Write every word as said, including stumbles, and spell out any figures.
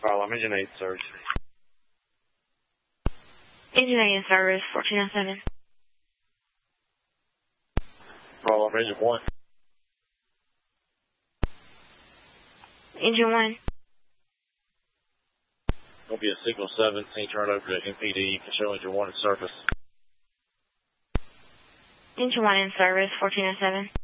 Problem, engine eight, service. Engine eight in service, fourteen oh seven. Problem, engine one. Engine one. There'll be a signal seven, team turn over to M P D, show engine one in service. Engine one in service, fourteen oh seven.